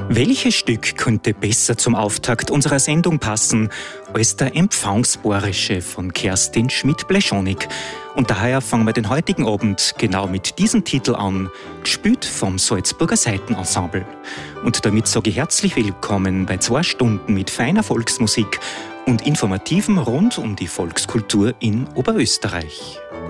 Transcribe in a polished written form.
Welches Stück könnte besser zum Auftakt unserer Sendung passen als der Empfangsbohrische von Kerstin Schmidt-Bleschonig? Und daher fangen wir den heutigen Abend genau mit diesem Titel an, gespielt vom Salzburger Saitenensemble. Und damit sage ich herzlich willkommen bei 2 Stunden mit feiner Volksmusik und Informativem rund um die Volkskultur in Oberösterreich.